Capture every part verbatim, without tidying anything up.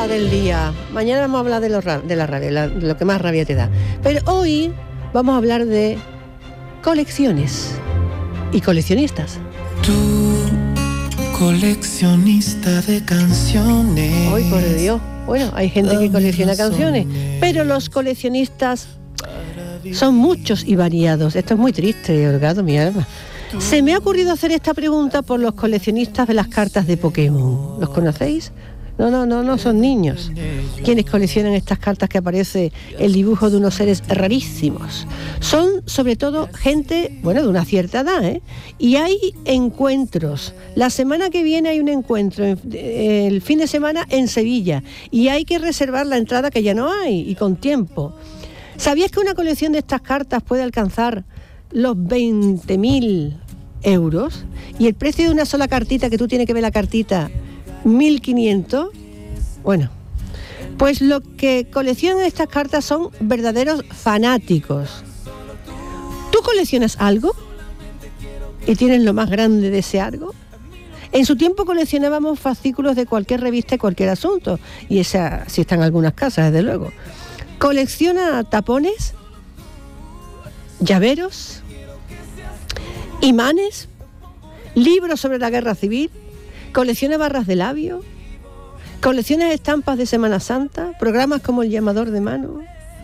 del día. Mañana vamos a hablar de, lo, de la rabia, la, de lo que más rabia te da. Pero hoy vamos a hablar de colecciones y coleccionistas. Tú, coleccionista de canciones. Hoy, por Dios. Bueno, hay gente que colecciona canciones, pero los coleccionistas son muchos y variados. Esto es muy triste, Holgado, mi alma. Se me ha ocurrido hacer esta pregunta por los coleccionistas de las cartas de Pokémon. ¿Los conocéis? No, no, no, no son niños quienes coleccionan estas cartas que aparece el dibujo de unos seres rarísimos. Son sobre todo gente, bueno, de una cierta edad, ¿eh? Y hay encuentros. La semana que viene hay un encuentro, el fin de semana en Sevilla, y hay que reservar la entrada, que ya no hay, y con tiempo. ¿Sabías que una colección de estas cartas puede alcanzar los veinte mil euros? Y el precio de una sola cartita, que tú tienes que ver la cartita, mil quinientos. Bueno, pues lo que coleccionan estas cartas son verdaderos fanáticos. ¿Tú coleccionas algo? ¿Y tienes lo más grande de ese algo? En su tiempo coleccionábamos fascículos de cualquier revista y cualquier asunto, y esa sí está en algunas casas, desde luego. ¿Colecciona tapones? ¿Llaveros? ¿Imanes? ¿Libros sobre la guerra civil? ¿Colecciona barras de labio? ¿Colecciona estampas de Semana Santa? ¿Programas como El llamador de mano?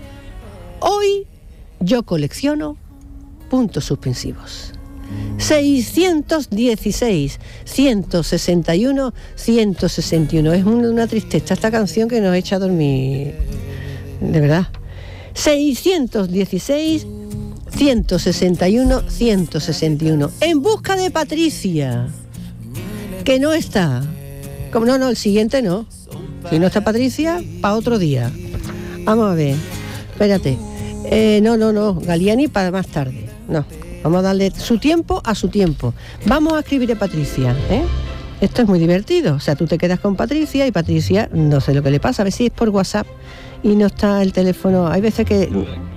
Hoy yo colecciono puntos suspensivos. seiscientos dieciséis, ciento sesenta y uno, ciento sesenta y uno. Es una tristeza esta canción que nos echa a dormir, de verdad. seiscientos dieciséis, ciento sesenta y uno, ciento sesenta y uno. En busca de Patricia, que no está. Como no, no, el siguiente no. Si no está Patricia, para otro día. Vamos a ver. Espérate. Eh, no, no, no. Galiani para más tarde. No. Vamos a darle su tiempo a su tiempo. Vamos a escribir a Patricia, ¿eh? Esto es muy divertido. O sea, tú te quedas con Patricia y Patricia, no sé lo que le pasa. A ver si es por WhatsApp y no está el teléfono. Hay veces que...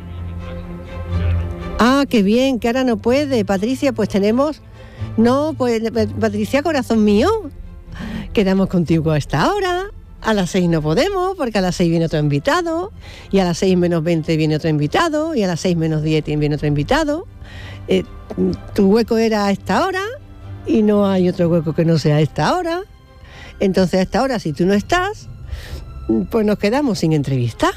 Ah, qué bien, que ahora no puede. Patricia, pues tenemos... No, pues Patricia, corazón mío, quedamos contigo a esta hora. A las seis no podemos, porque a las seis viene otro invitado, y a las seis menos veinte viene otro invitado, y a las seis menos diez viene otro invitado. Eh, tu hueco era a esta hora, y no hay otro hueco que no sea a esta hora. Entonces a esta hora, si tú no estás, pues nos quedamos sin entrevista.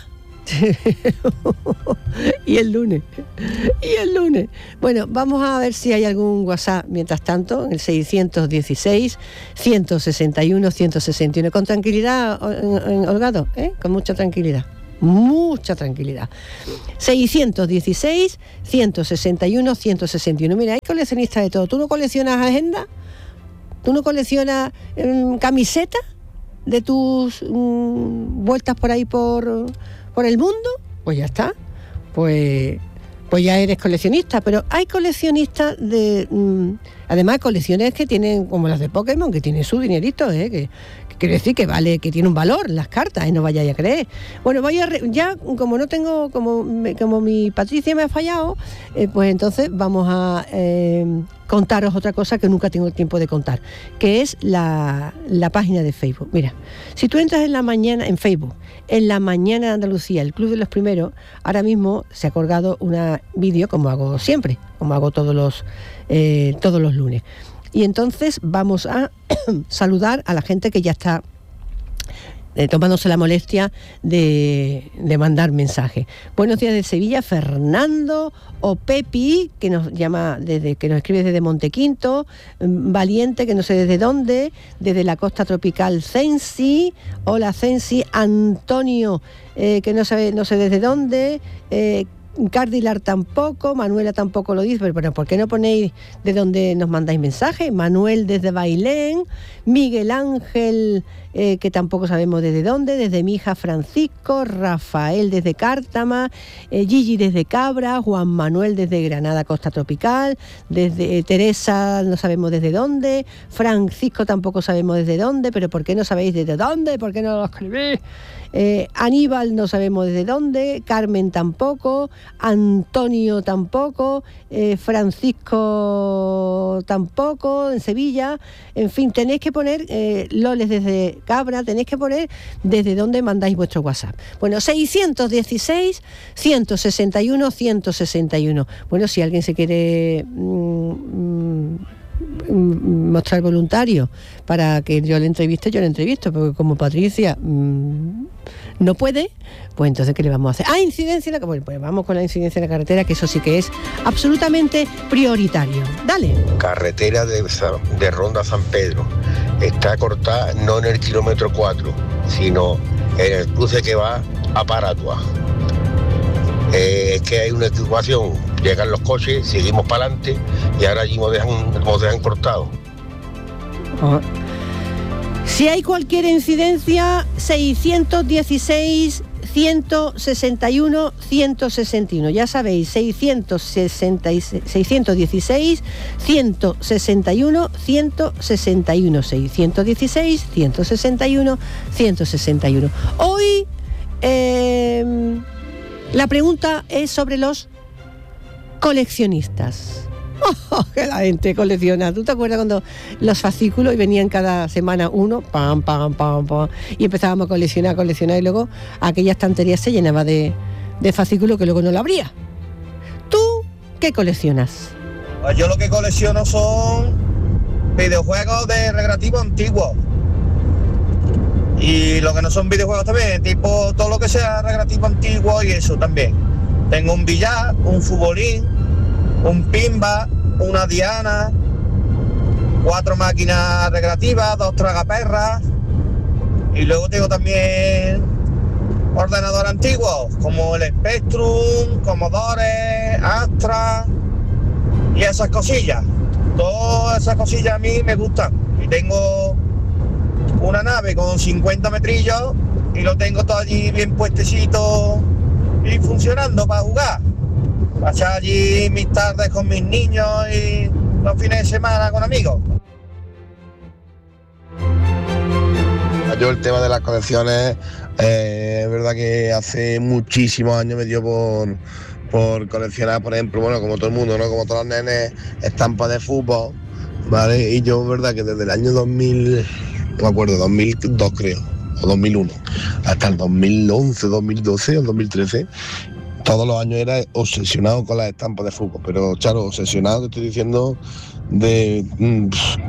y el lunes y el lunes bueno, vamos a ver si hay algún WhatsApp mientras tanto, en el seiscientos dieciséis, ciento sesenta y uno, ciento sesenta y uno. Con tranquilidad, Holgado, ¿eh? Con mucha tranquilidad, mucha tranquilidad. seiscientos dieciséis, ciento sesenta y uno, ciento sesenta y uno. Mira, hay coleccionistas de todo. ¿Tú no coleccionas agenda? ¿Tú no coleccionas eh, camisetas de tus mm, vueltas por ahí por por el mundo? Pues ya está, pues pues ya eres coleccionista. Pero hay coleccionistas de mmm, además colecciones que tienen, como las de Pokémon, que tienen su dinerito, ¿eh? que, que quiere decir que vale, que tiene un valor las cartas, ¿eh? No vayáis a creer. Bueno, voy a re, ya como no tengo, como como mi Patricia me ha fallado, eh, pues entonces vamos a eh, contaros otra cosa que nunca tengo tiempo de contar, que es la, la página de Facebook. Mira, si tú entras en la mañana en Facebook, en la mañana de Andalucía, el Club de los Primeros, ahora mismo se ha colgado un vídeo, como hago siempre, como hago todos los eh, todos los lunes. Y entonces vamos a saludar a la gente que ya está eh, tomándose la molestia de, de mandar mensajes. Buenos días de Sevilla, Fernando o Pepi, que nos llama desde, que nos escribe desde Montequinto, Valiente, que no sé desde dónde, desde la costa tropical, Censi, hola Censi, Antonio, eh, que no sabe, no sé desde dónde, eh, Cardilar tampoco, Manuela tampoco lo dice, pero, pero ¿por qué no ponéis de dónde nos mandáis mensajes? Manuel desde Bailén, Miguel Ángel, eh, que tampoco sabemos desde dónde, desde mi hija Francisco, Rafael desde Cártama, eh, Gigi desde Cabra, Juan Manuel desde Granada, Costa Tropical, desde eh, Teresa no sabemos desde dónde, Francisco tampoco sabemos desde dónde, pero ¿por qué no sabéis desde dónde? ¿Por qué no lo escribís? eh, Aníbal no sabemos desde dónde, Carmen tampoco, Antonio tampoco, eh, Francisco tampoco, en Sevilla. En fin, tenéis que poner, eh, Loles desde Cabra, tenéis que poner desde dónde mandáis vuestro WhatsApp. Bueno, seiscientos dieciséis, ciento sesenta y uno, ciento sesenta y uno. Bueno, si alguien se quiere mmm, mmm, mostrar voluntario para que yo le entreviste, yo le entrevisto, porque como Patricia mmm, no puede, pues entonces ¿qué le vamos a hacer? Ah, incidencia en la, bueno, pues vamos con la incidencia en la carretera, que eso sí que es absolutamente prioritario. Dale. Carretera de, de Ronda San Pedro está cortada no en el kilómetro cuatro, sino en el cruce que va a Paratua. Eh, es que hay una equivocación, llegan los coches, seguimos para adelante y ahora allí nos dejan, nos dejan cortados. Oh. Si hay cualquier incidencia, seiscientos dieciséis, ciento sesenta y uno, ciento sesenta y uno. Ya sabéis, seiscientos dieciséis, ciento sesenta y uno, ciento sesenta y uno. seiscientos dieciséis, ciento sesenta y uno, ciento sesenta y uno. Hoy eh, la pregunta es sobre los coleccionistas. Oh, que la gente colecciona. ¿Tú te acuerdas cuando los fascículos y venían cada semana uno, pam, pam, pam, pam, y empezábamos a coleccionar, a coleccionar y luego aquella estantería se llenaba de, de fascículos que luego no lo abría? ¿Tú qué coleccionas? Pues yo lo que colecciono son videojuegos de recreativo antiguos. Y lo que no son videojuegos también, tipo todo lo que sea recreativo antiguo y eso también. Tengo un billar, un futbolín, un pimba, una diana, cuatro máquinas recreativas, dos tragaperras, y luego tengo también ordenadores antiguos como el Spectrum, Commodore, Astra y esas cosillas. Todas esas cosillas a mí me gustan. Y tengo una nave con cincuenta metrillos y lo tengo todo allí bien puestecito y funcionando para jugar. Pasar allí mis tardes con mis niños y los fines de semana con amigos. Yo el tema de las colecciones, eh, es verdad que hace muchísimos años me dio por, por coleccionar, por ejemplo, bueno, como todo el mundo, ¿no? Como todos los nenes, estampas de fútbol, ¿vale? Y yo, es verdad que desde el año dos mil, no me acuerdo, dos mil dos creo, o dos mil uno, hasta el dos mil once, dos mil doce o dos mil trece, todos los años era obsesionado con las estampas de fútbol, pero claro, obsesionado, te estoy diciendo, de mmm,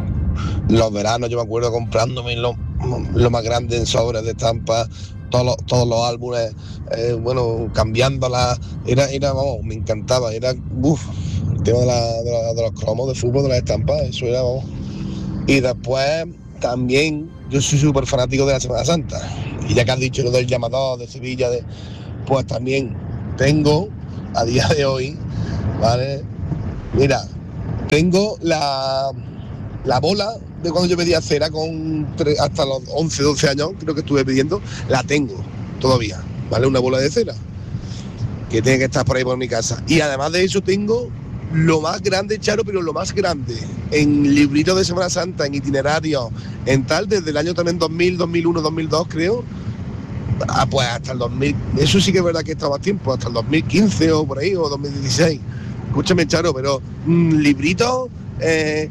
los veranos, yo me acuerdo comprándome lo, lo más grande en sobres de estampas, todos los, todos los álbumes, eh, bueno, cambiándolas, era, era, vamos, me encantaba, era, uff, el tema de, la, de, la, de los cromos de fútbol, de las estampas, eso era, vamos. Y después, también, yo soy súper fanático de la Semana Santa, y ya que has dicho lo del llamador de Sevilla, de, pues también tengo, a día de hoy, ¿vale? Mira, tengo la, la bola de cuando yo pedía cera con tres, hasta los once, doce años, creo que estuve pidiendo, la tengo todavía, ¿vale? Una bola de cera que tiene que estar por ahí por mi casa. Y además de eso tengo lo más grande, Charo, pero lo más grande, en libritos de Semana Santa, en itinerarios, en tal, desde el año también dos mil, dos mil uno, dos mil dos, creo, ah, pues hasta el dos mil, eso sí que es verdad que está más tiempo, hasta el dos mil quince o por ahí, o dos mil dieciséis. Escúchame, Charo, pero mmm, libritos, eh,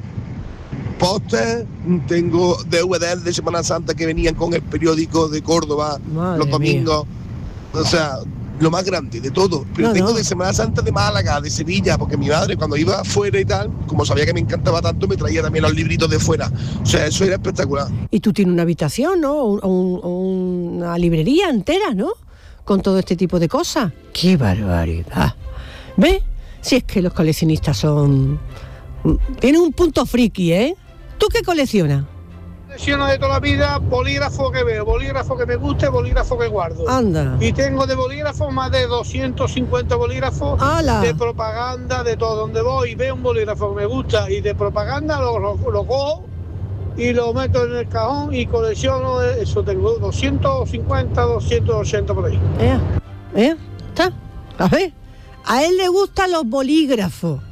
póster, tengo D V D de Semana Santa que venían con el periódico de Córdoba, Madre los domingos, mía. O sea, lo más grande de todo. Pero no, tengo no. de Semana Santa de Málaga, de Sevilla, porque mi madre cuando iba afuera y tal, como sabía que me encantaba tanto, me traía también los libritos de fuera. O sea, eso era espectacular. Y tú tienes una habitación, ¿no? Un, un, una librería entera, ¿no? Con todo este tipo de cosas. ¡Qué barbaridad! ¿Ves? Si es que los coleccionistas son... Tienen un punto friki, ¿eh? ¿Tú qué coleccionas? Colecciono de toda la vida bolígrafo que veo, bolígrafo que me guste, bolígrafo que guardo. Anda. Y tengo de bolígrafos más de doscientos cincuenta bolígrafos. ¡Hala! De propaganda, de todo. Donde voy veo un bolígrafo que me gusta y de propaganda lo, lo, lo cojo y lo meto en el cajón y colecciono eso. Tengo doscientos cincuenta, doscientos ochenta por ahí. ¿Eh? ¿Eh? ¿Está? ¿A ver? A él le gustan los bolígrafos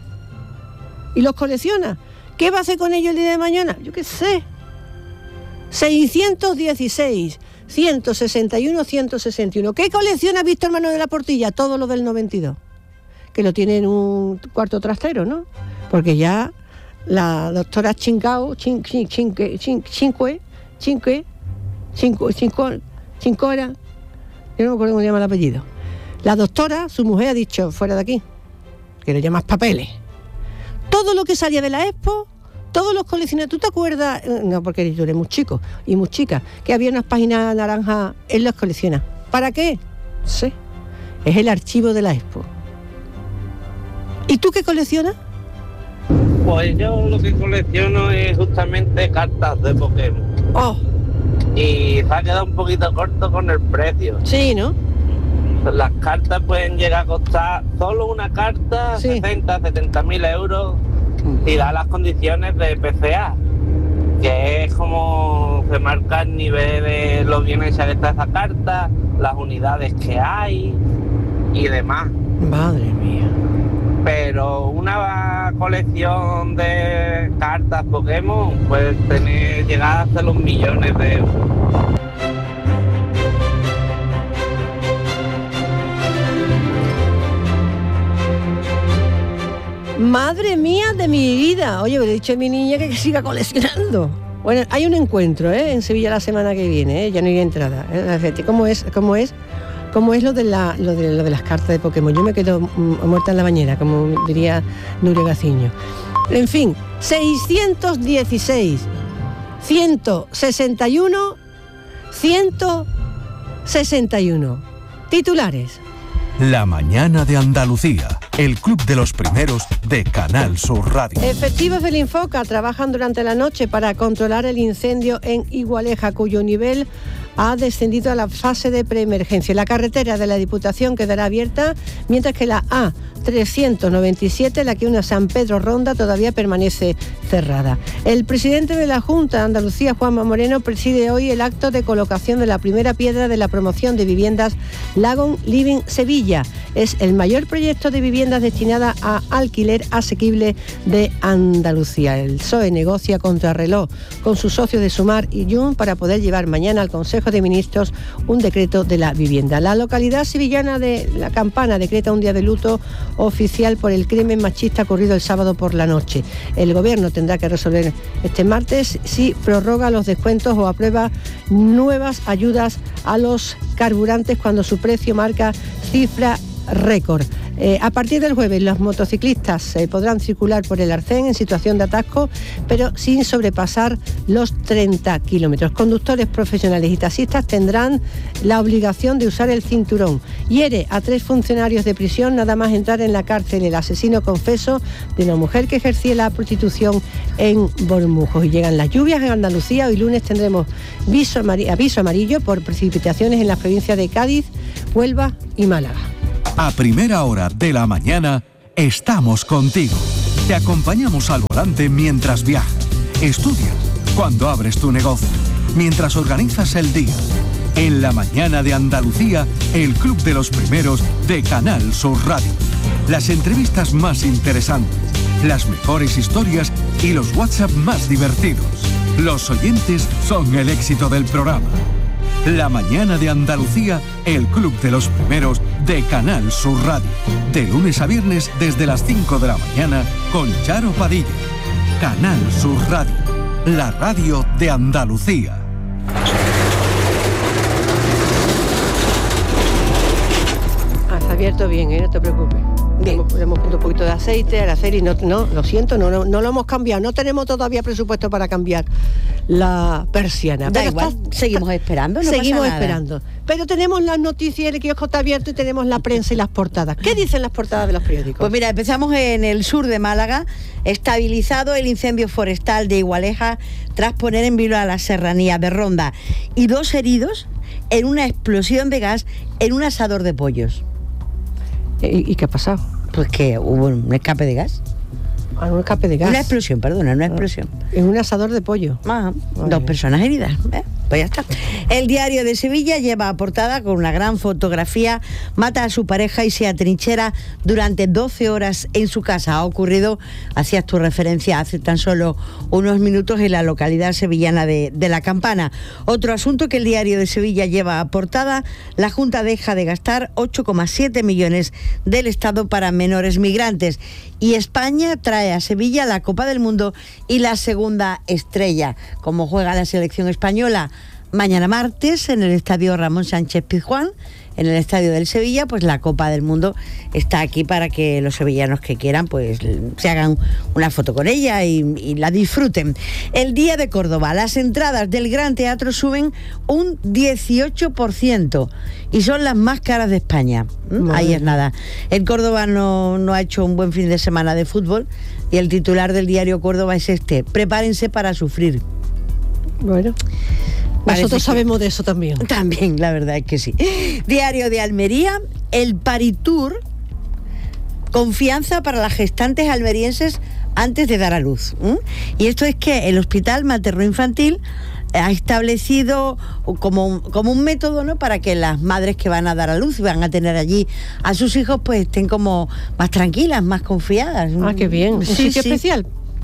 y los colecciona. ¿Qué va a hacer con ellos el día de mañana? Yo qué sé. seiscientos dieciséis, ciento sesenta y uno, ciento sesenta y uno. ¿Qué colecciona Víctor Manuel de la Portilla? Todo lo del noventa y dos. Que lo tiene en un cuarto trastero, ¿no? Porque ya la doctora Chincao, chin, chin, chin, chin, Chinque, Chinque, Cinco, cinco, Chincora, yo no me acuerdo cómo se llama el apellido. La doctora, su mujer, ha dicho, fuera de aquí, que le llamas papeles. Todo lo que salía de la Expo, todos los coleccionables, ¿tú te acuerdas? No, porque tú eres muy chico y muy chica, que había unas páginas naranjas, él las colecciona. ¿Para qué? No sé. Es el archivo de la Expo. ¿Y tú qué coleccionas? Pues yo lo que colecciono es justamente cartas de Pokémon. Oh. Y se ha quedado un poquito corto con el precio. Sí, ¿no? Las cartas pueden llegar a costar solo una carta, sí, sesenta, setenta mil euros, y da las condiciones de P C A, que es como se marca el nivel de lo bien hecha que está esa carta, las unidades que hay y demás. Madre mía. Pero una colección de cartas Pokémon puede tener, llegar hasta los millones de euros. Madre mía de mi vida. Oye, le he dicho a mi niña que siga coleccionando. Bueno, hay un encuentro, ¿eh? En Sevilla la semana que viene, ¿eh? Ya no hay entrada, ¿eh? ¿Cómo es? ¿Cómo es? ¿Cómo es lo de, la, lo, de, lo de las cartas de Pokémon? Yo me quedo mm, muerta en la bañera, como diría Nuria Gaciño. En fin, seiscientos dieciséis, ciento sesenta y uno, ciento sesenta y uno. Titulares. La mañana de Andalucía, el club de los primeros de Canal Sur Radio. Efectivos del Infoca trabajan durante la noche para controlar el incendio en Igualeja, cuyo nivel ha descendido a la fase de preemergencia. La carretera de la Diputación quedará abierta, mientras que la A trescientos noventa y siete, la que une a San Pedro Ronda, todavía permanece cerrada. El presidente de la Junta de Andalucía, Juanma Moreno, preside hoy el acto de colocación de la primera piedra de la promoción de viviendas Lagon Living Sevilla. Es el mayor proyecto de viviendas destinada a alquiler asequible de Andalucía. El P S O E negocia contrarreloj con sus socios de Sumar y Jun para poder llevar mañana al Consejo de Ministros un decreto de la vivienda. La localidad sevillana de La Campana decreta un día de luto oficial por el crimen machista ocurrido el sábado por la noche. El gobierno tendrá que resolver este martes si prorroga los descuentos o aprueba nuevas ayudas a los carburantes cuando su precio marca cifra récord. Eh, a partir del jueves los motociclistas eh, podrán circular por el Arcén en situación de atasco, pero sin sobrepasar los treinta kilómetros. Conductores profesionales y taxistas tendrán la obligación de usar el cinturón. Hiere a tres funcionarios de prisión nada más entrar en la cárcel el asesino confeso de una mujer que ejercía la prostitución en Bormujos. Y llegan las lluvias en Andalucía. Hoy lunes tendremos aviso amarillo, aviso amarillo por precipitaciones en las provincias de Cádiz, Huelva y Málaga. A primera hora de la mañana estamos contigo. Te acompañamos al volante mientras viajas, estudias, cuando abres tu negocio, mientras organizas el día. En la mañana de Andalucía, el club de los primeros de Canal Sur Radio. Las entrevistas más interesantes, las mejores historias y los WhatsApp más divertidos. Los oyentes son el éxito del programa. La mañana de Andalucía, el club de los primeros de Canal Sur Radio. De lunes a viernes desde las cinco de la mañana con Charo Padilla. Canal Sur Radio, la radio de Andalucía. Has abierto bien, ¿eh? No te preocupes. Bien. Le hemos puesto un poquito de aceite al hacer y no, no, lo siento, no, no, no lo hemos cambiado. No tenemos todavía presupuesto para cambiar la persiana. Da pero igual, está, seguimos esperando, no Seguimos pasa nada. esperando. Pero tenemos las noticias, el kiosco está abierto y tenemos la prensa y las portadas. ¿Qué dicen las portadas de los periódicos? Pues mira, empezamos en el sur de Málaga. Estabilizado el incendio forestal de Igualeja tras poner en vilo a la serranía de Ronda. Y dos heridos en una explosión de gas en un asador de pollos. ¿Y, y qué ha pasado? Pues que hubo un escape de gas. Ah, un escape de gas. Una explosión, perdona, una explosión. En un asador de pollo. Ah, dos personas heridas. ¿eh? Pues ya está. El Diario de Sevilla lleva a portada con una gran fotografía, mata a su pareja y se atrinchera durante doce horas en su casa. Ha ocurrido, hacías tu referencia hace tan solo unos minutos, en la localidad sevillana de, de La Campana. Otro asunto que el Diario de Sevilla lleva a portada: la Junta deja de gastar ocho coma siete millones del Estado para menores migrantes. Y España trae a Sevilla la Copa del Mundo y la segunda estrella. ¿Cómo juega la selección española? Mañana martes en el Estadio Ramón Sánchez Pizjuán, en el Estadio del Sevilla, pues la Copa del Mundo está aquí para que los sevillanos que quieran pues se hagan una foto con ella y, y la disfruten. El Día de Córdoba: las entradas del Gran Teatro suben un dieciocho por ciento y son las más caras de España. ¿Mm? Ahí es nada. El Córdoba no, no ha hecho un buen fin de semana de fútbol y el titular del diario Córdoba es este: prepárense para sufrir. Bueno, nosotros sabemos de eso también. También, la verdad es que sí. Diario de Almería: el Paritur, confianza para las gestantes almerienses antes de dar a luz. ¿Mm? Y esto es que el Hospital Materno-Infantil ha establecido como, como un método, ¿no?, para que las madres que van a dar a luz y van a tener allí a sus hijos pues estén como más tranquilas, más confiadas. Ah, qué bien. ¿Un sí, sitio sí. especial?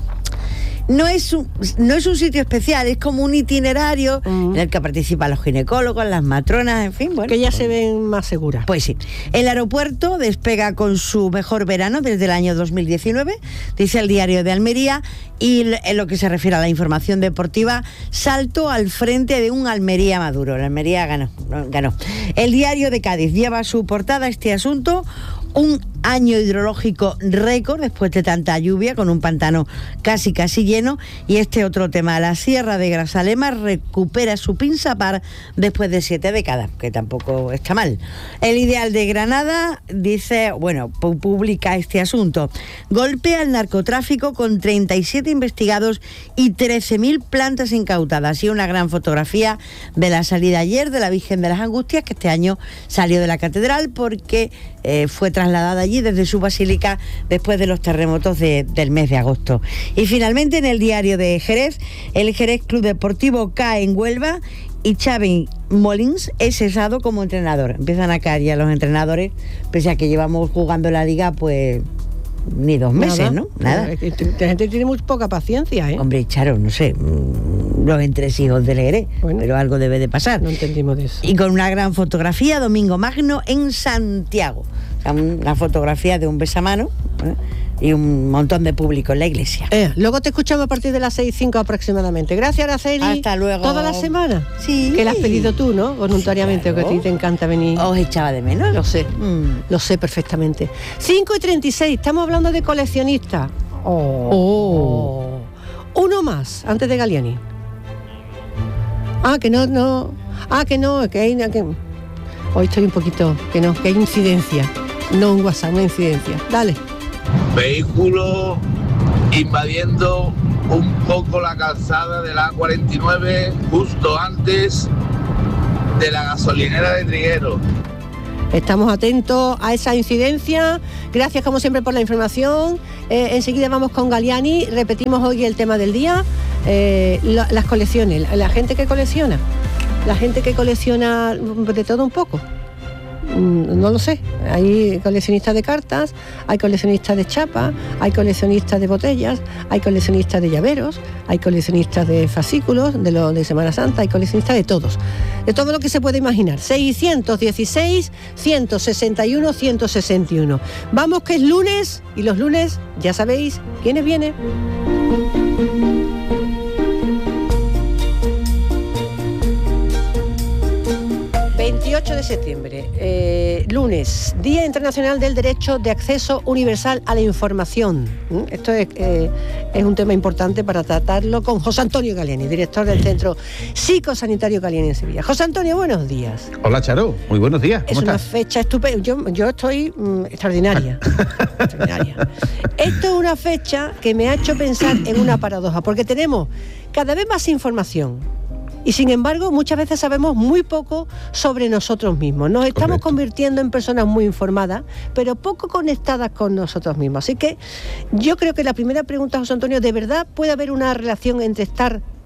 No es, un, no es un sitio especial, es como un itinerario uh-huh. en el que participan los ginecólogos, las matronas, en fin, bueno. Que ya se ven más seguras. Pues sí. El aeropuerto despega con su mejor verano desde el año dos mil diecinueve, dice el Diario de Almería, y en lo que se refiere a la información deportiva, salto al frente de un Almería maduro. El Almería ganó, ganó. El Diario de Cádiz lleva a su portada este asunto: un año hidrológico récord después de tanta lluvia, con un pantano casi casi lleno. Y este otro tema: la Sierra de Grazalema recupera su pinzapar después de siete décadas, que tampoco está mal. El Ideal de Granada dice, bueno, publica este asunto: golpea el narcotráfico con treinta y siete investigados y trece mil plantas incautadas. Y una gran fotografía de la salida ayer de la Virgen de las Angustias, que este año salió de la catedral porque eh, fue trasladada allí desde su basílica después de los terremotos de, del mes de agosto. Y finalmente, en el Diario de Jerez, el Jerez Club Deportivo cae en Huelva y Xavi Molins es cesado como entrenador. Empiezan a caer ya los entrenadores, pese a que llevamos jugando la liga pues ni dos meses, Nada. ¿no? Nada. La gente tiene muy poca paciencia, ¿eh? Hombre, Charo, no sé, los entresijos del Jerez, bueno, pero algo debe de pasar. No entendimos de eso. Y con una gran fotografía, Domingo Magno en Santiago. O sea, una fotografía de un besamano, ¿eh?, y un montón de público en la iglesia. Eh, luego te escuchamos a partir de las seis y cinco aproximadamente. Gracias, Araceli. Hasta luego. ¿Toda la semana? Sí. Que la has pedido tú, ¿no? Voluntariamente, sí, claro. O que a ti te encanta venir. Os echaba de menos. Lo sé, mm. lo sé perfectamente. cinco y treinta y seis, estamos hablando de coleccionistas. Oh. oh. Uno más, antes de Galliani. Ah, que no, no. Ah, que no, que hay... Que... Hoy estoy un poquito... Que no, que hay incidencia. No un WhatsApp, una incidencia. Dale. Vehículo invadiendo un poco la calzada de la A cuarenta y nueve justo antes de la gasolinera de Trigueros. Estamos atentos a esa incidencia. Gracias como siempre por la información. Eh, enseguida vamos con Galliani. Repetimos hoy el tema del día. Eh, la, las colecciones, la, la gente que colecciona. La gente que colecciona de todo un poco. No lo sé, hay coleccionistas de cartas, hay coleccionistas de chapas, hay coleccionistas de botellas, hay coleccionistas de llaveros, hay coleccionistas de fascículos de lo de Semana Santa, hay coleccionistas de todos, de todo lo que se puede imaginar. seiscientos dieciséis, ciento sesenta y uno, ciento sesenta y uno. Vamos, que es lunes, y los lunes ya sabéis quiénes vienen. veintiocho de septiembre, eh, lunes, Día Internacional del Derecho de Acceso Universal a la Información. ¿Mm? Esto es, eh, es un tema importante para tratarlo con José Antonio Galliani, director del Centro Psicosanitario Galliani en Sevilla. José Antonio, buenos días. Hola, Charo, muy buenos días. ¿Cómo es una estás? Fecha estupenda. Yo, yo estoy mmm, extraordinaria. extraordinaria. Esto es una fecha que me ha hecho pensar en una paradoja, porque tenemos cada vez más información. Y sin embargo, muchas veces sabemos muy poco sobre nosotros mismos. Nos estamos Correcto. convirtiendo en personas muy informadas, pero poco conectadas con nosotros mismos. Así que yo creo que la primera pregunta, José Antonio, ¿de verdad puede haber una relación entre estar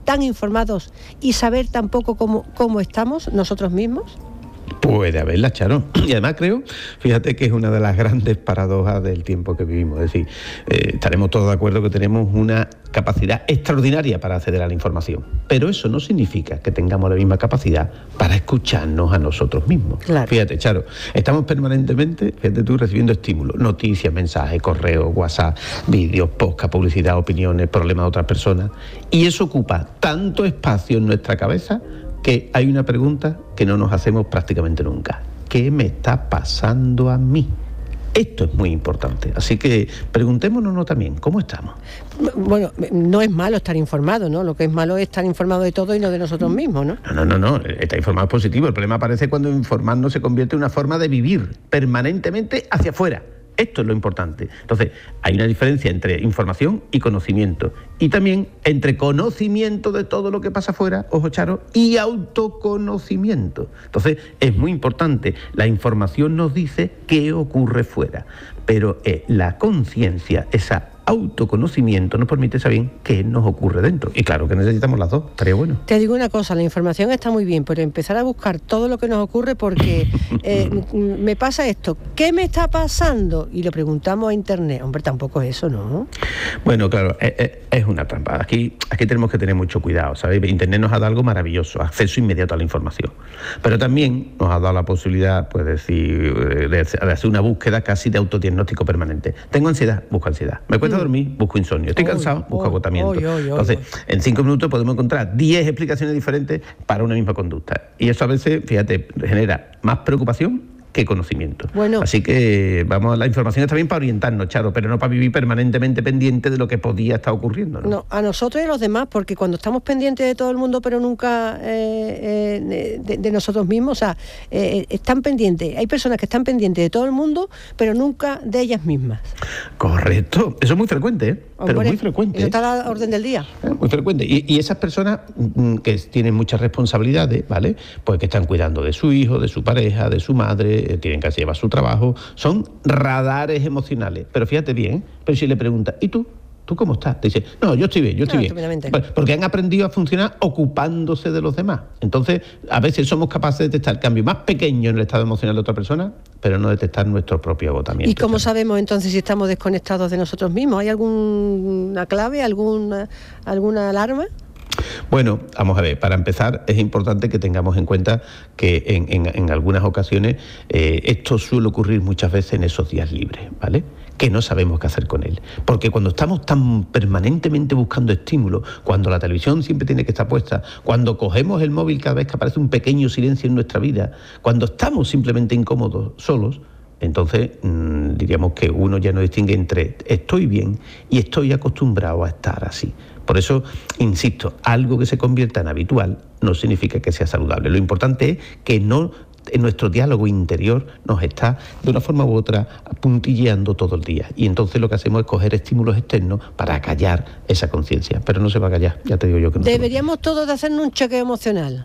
tan informados y saber tampoco cómo, cómo estamos nosotros mismos? Puede haberla, Charo. Y además creo, fíjate que es una de las grandes paradojas del tiempo que vivimos. Es decir, eh, estaremos todos de acuerdo que tenemos una capacidad extraordinaria para acceder a la información. Pero eso no significa que tengamos la misma capacidad para escucharnos a nosotros mismos. Claro. Fíjate, Charo, estamos permanentemente, fíjate tú, recibiendo estímulos, noticias, mensajes, correos, WhatsApp, vídeos, podcast, publicidad, opiniones, problemas de otras personas. Y eso ocupa tanto espacio en nuestra cabeza que hay una pregunta que no nos hacemos prácticamente nunca. ¿Qué me está pasando a mí? Esto es muy importante. Así que preguntémonos también, ¿cómo estamos? Bueno, no es malo estar informado, ¿no? Lo que es malo es estar informado de todo y no de nosotros mismos, ¿no? No, no, no, no. Estar informado es positivo. El problema aparece cuando informarnos se convierte en una forma de vivir permanentemente hacia afuera. Esto es lo importante. Entonces, hay una diferencia entre información y conocimiento. Y también entre conocimiento de todo lo que pasa afuera, ojo Charo, y autoconocimiento. Entonces, es muy importante. La información nos dice qué ocurre fuera. Pero eh, la conciencia, esa autoconocimiento nos permite saber qué nos ocurre dentro. Y claro que necesitamos las dos, estaría bueno. Te digo una cosa, la información está muy bien, pero empezar a buscar todo lo que nos ocurre porque eh, me pasa esto, ¿qué me está pasando? Y le preguntamos a internet, hombre, tampoco es eso, ¿no? Bueno, claro, es, es una trampa. Aquí, aquí tenemos que tener mucho cuidado, ¿sabéis? Internet nos ha dado algo maravilloso, acceso inmediato a la información. Pero también nos ha dado la posibilidad, pues decir, de hacer una búsqueda casi de autodiagnóstico permanente. Tengo ansiedad, busco ansiedad. Me cuesta dormir, busco insomnio. Estoy cansado, busco agotamiento. Oy, oy, oy, Entonces, oy. en cinco minutos podemos encontrar diez explicaciones diferentes para una misma conducta. Y eso a veces, fíjate, genera más preocupación que conocimiento. Bueno, así que vamos, la información está bien para orientarnos, Charo, pero no para vivir permanentemente pendiente de lo que podía estar ocurriendo, ¿no? No, a nosotros y a los demás, porque cuando estamos pendientes de todo el mundo, pero nunca eh, eh, de, de nosotros mismos, o sea, eh, están pendientes, hay personas que están pendientes de todo el mundo, pero nunca de ellas mismas. Correcto, eso es muy frecuente, ¿eh? Hombre, pero muy frecuente. Eso está a la orden del día. Eh, muy frecuente. Y, y esas personas mm, que tienen muchas responsabilidades, ¿vale? Pues que están cuidando de su hijo, de su pareja, de su madre, tienen que llevar su trabajo, son radares emocionales. Pero fíjate bien, pero si le preguntas, ¿y tú? ¿Tú cómo estás? Te dice, no, yo estoy bien, yo estoy no, bien. Porque han aprendido a funcionar ocupándose de los demás. Entonces, a veces somos capaces de detectar el cambio más pequeño en el estado emocional de otra persona, pero no detectar nuestro propio agotamiento. ¿Y cómo sabemos entonces si estamos desconectados de nosotros mismos? ¿Hay alguna clave, alguna, alguna alarma? Bueno, vamos a ver, para empezar es importante que tengamos en cuenta que en, en, en algunas ocasiones eh, esto suele ocurrir muchas veces en esos días libres, ¿vale? Que no sabemos qué hacer con él. Porque cuando estamos tan permanentemente buscando estímulos, cuando la televisión siempre tiene que estar puesta, cuando cogemos el móvil cada vez que aparece un pequeño silencio en nuestra vida, cuando estamos simplemente incómodos, solos, entonces mmm, diríamos que uno ya no distingue entre estoy bien y estoy acostumbrado a estar así. Por eso, insisto, algo que se convierta en habitual no significa que sea saludable. Lo importante es que no en nuestro diálogo interior nos está, de una forma u otra, puntilleando todo el día. Y entonces lo que hacemos es coger estímulos externos para acallar esa conciencia. Pero no se va a callar, ya te digo yo que no. Deberíamos todos de hacernos un chequeo emocional.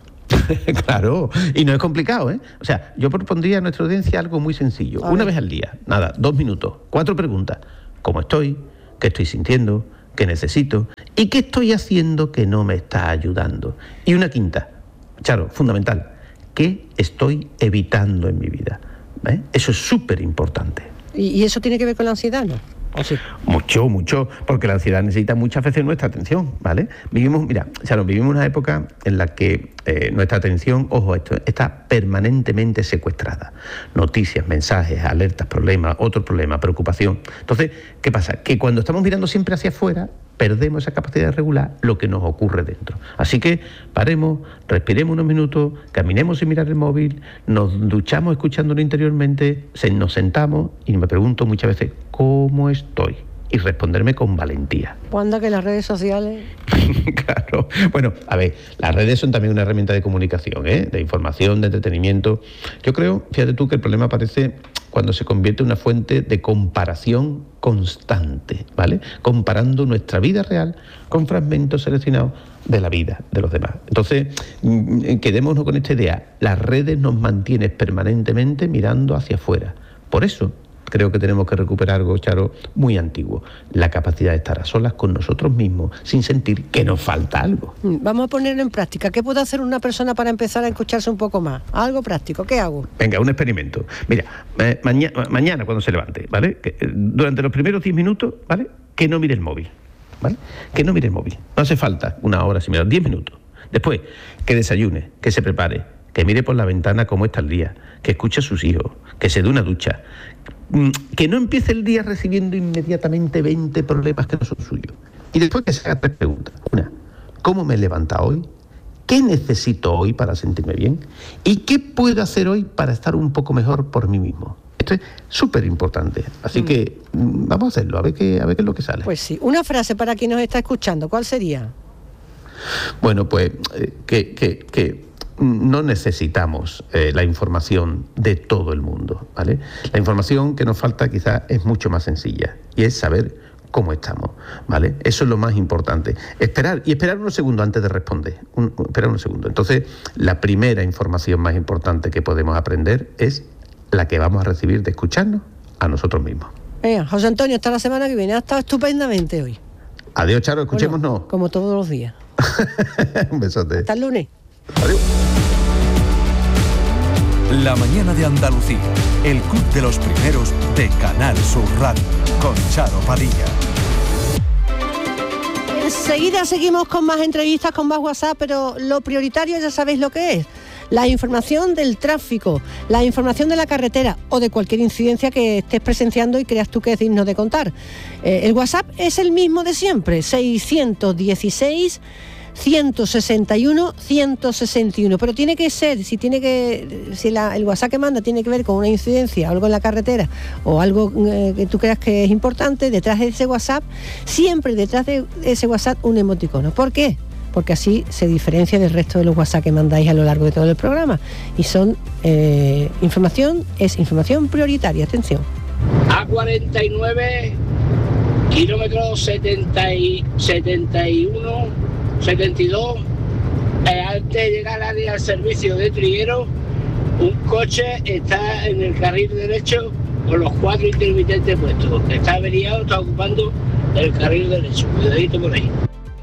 Claro, y no es complicado, ¿eh? O sea, yo propondría a nuestra audiencia algo muy sencillo. Una vez al día, nada, dos minutos, cuatro preguntas. ¿Cómo estoy? ¿Qué estoy sintiendo? ¿Qué necesito? ¿Y qué estoy haciendo que no me está ayudando? Y una quinta, Charo, fundamental, ¿qué estoy evitando en mi vida? ¿Eh? Eso es súper importante. ¿Y, ¿Y eso tiene que ver con la ansiedad, no? ¿O sí? Mucho, mucho, porque la ansiedad necesita muchas veces nuestra atención, ¿vale? Vivimos, mira, Charo, vivimos una época en la que eh, nuestra atención, ojo, esto está permanentemente secuestrada. Noticias, mensajes, alertas, problemas, otro problema, preocupación. Entonces, ¿qué pasa? Que cuando estamos mirando siempre hacia afuera, perdemos esa capacidad de regular lo que nos ocurre dentro. Así que paremos, respiremos unos minutos, caminemos sin mirar el móvil, nos duchamos escuchándolo interiormente, se, nos sentamos y me pregunto muchas veces, ¿cómo estoy? Y responderme con valentía. ¿Cuándo que las redes sociales? Claro. Bueno, a ver, las redes son también una herramienta de comunicación, ¿eh? De información, de entretenimiento. Yo creo, fíjate tú, que el problema aparece cuando se convierte en una fuente de comparación constante, ¿vale? Comparando nuestra vida real con fragmentos seleccionados de la vida de los demás. Entonces, quedémonos con esta idea. Las redes nos mantienen permanentemente mirando hacia afuera. Por eso, creo que tenemos que recuperar algo, Charo, muy antiguo, la capacidad de estar a solas con nosotros mismos sin sentir que nos falta algo. Vamos a ponerlo en práctica. ¿Qué puede hacer una persona para empezar a escucharse un poco más? Algo práctico. ¿Qué hago? Venga, un experimento. Mira, eh, maña, mañana cuando se levante, ¿vale? Que, eh, durante los primeros diez minutos, ¿vale? Que no mire el móvil, ¿vale? Que no mire el móvil. No hace falta una hora, si me da diez minutos. Después, que desayune, que se prepare, que mire por la ventana cómo está el día, que escuche a sus hijos, que se dé una ducha, que no empiece el día recibiendo inmediatamente veinte problemas que no son suyos. Y después que se haga tres preguntas. Una, ¿cómo me he levantado hoy? ¿Qué necesito hoy para sentirme bien? ¿Y qué puedo hacer hoy para estar un poco mejor por mí mismo? Esto es súper importante. Así mm. que vamos a hacerlo, a ver, qué, a ver qué es lo que sale. Pues sí. Una frase para quien nos está escuchando, ¿cuál sería? Bueno, pues eh, que, que, que no necesitamos eh, la información de todo el mundo, ¿vale? La información que nos falta quizás es mucho más sencilla y es saber cómo estamos, ¿vale? Eso es lo más importante. Esperar, y esperar unos segundos antes de responder. Un, esperar unos segundos. Entonces, la primera información más importante que podemos aprender es la que vamos a recibir de escucharnos a nosotros mismos. Venga, José Antonio, hasta la semana que viene. Ha estado estupendamente hoy. Adiós, Charo, escuchémonos. Bueno, como todos los días. Un besote. Hasta el lunes. Adiós. La mañana de Andalucía, el club de los primeros de Canal Sur Radio, con Charo Padilla. Enseguida seguimos con más entrevistas, con más WhatsApp, pero lo prioritario ya sabéis lo que es. La información del tráfico, la información de la carretera o de cualquier incidencia que estés presenciando y creas tú que es digno de contar. Eh, el WhatsApp es el mismo de siempre, seiscientos dieciséis, ciento sesenta y uno, ciento sesenta y uno, pero tiene que ser, si tiene que, si la, el WhatsApp que manda tiene que ver con una incidencia, algo en la carretera o algo eh, que tú creas que es importante, detrás de ese WhatsApp, siempre detrás de ese WhatsApp un emoticono. ¿Por qué? Porque así se diferencia del resto de los WhatsApp que mandáis a lo largo de todo el programa. Y son eh, información, es información prioritaria. Atención. A cuarenta y nueve, kilómetros setenta y, setenta y uno, setenta y dos, eh, antes de llegar al área del servicio de Triguero, un coche está en el carril derecho con los cuatro intermitentes puestos. Está averiado, está ocupando el carril derecho. Cuidadito por ahí.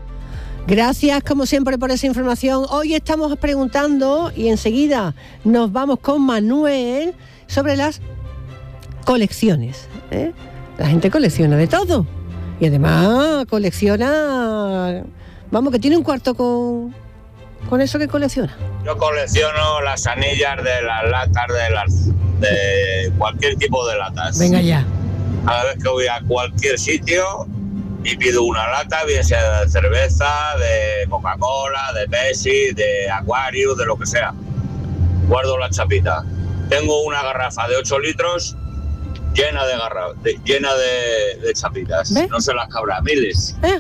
Gracias, como siempre, por esa información. Hoy estamos preguntando, y enseguida nos vamos con Manuel, sobre las colecciones, ¿eh? La gente colecciona de todo. Y además colecciona... Vamos, que tiene un cuarto con, con eso que colecciona. Yo colecciono las anillas de las latas, de, las, de cualquier tipo de latas. Venga ya. Cada vez que voy a cualquier sitio... y pido una lata, bien sea de cerveza, de Coca-Cola, de Pepsi, de Aquarius, de lo que sea. Guardo la chapita. Tengo una garrafa de ocho litros llena de garra, de, llena de, de chapitas. ¿Ves? No se las cabrá, miles. ¿Eh?